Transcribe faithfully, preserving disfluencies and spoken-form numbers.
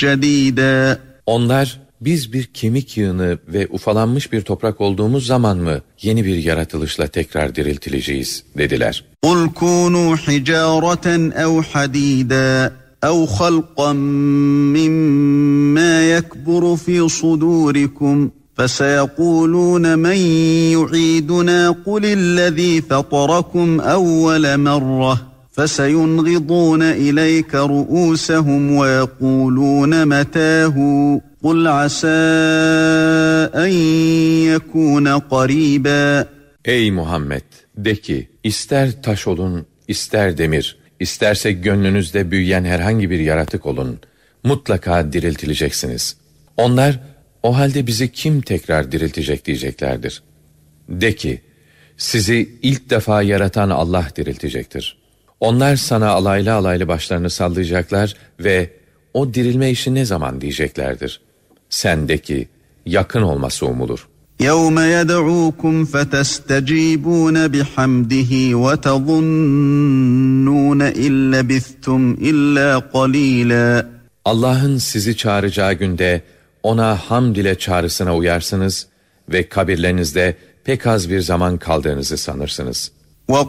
جديدا. Onlar biz bir kemik yığını ve ufalanmış bir toprak olduğumuz zaman mı yeni bir yaratılışla tekrar diriltileceğiz dediler. قُلْ كُونُوا حِجَارَةً أَوْ حَدِيدًا أَوْ خَلْقًا مِّمَّا يَكْبُرُ فِي صُدُورِكُمْ فَسَيَقُولُونَ مَنْ يُعِيدُنَا قُلِ الَّذِي فَطَرَكُمْ أَوَّلَ مَرَّةٍ فَسَيُنْغِضُونَ إِلَيْكَ رُؤُوسَهُمْ وَيَقُولُونَ مَتَىٰ قُلْ عَسَىٰ أَنْ يَكُونَ قَرِيبًا. Ey Muhammed! De ki, ister taş olun, ister demir, isterse gönlünüzde büyüyen herhangi bir yaratık olun, mutlaka diriltileceksiniz. Onlar, o halde bizi kim tekrar diriltecek diyeceklerdir. De ki, sizi ilk defa yaratan Allah diriltecektir. Onlar sana alaylı alaylı başlarını sallayacaklar ve o dirilme işi ne zaman diyeceklerdir. Sen de ki, yakın olması umulur. يَوْمَ يَدْعُوكُمْ فَتَسْتَجِيبُونَ بِحَمْدِهِ وَتَظُنُّونَ إِنْ لَبِثْتُمْ إِلَّا قَلِيلًا. Allah'ın sizi çağıracağı günde ona hamd ile çağrısına uyarsınız ve kabirlerinizde pek az bir zaman kaldığınızı sanırsınız.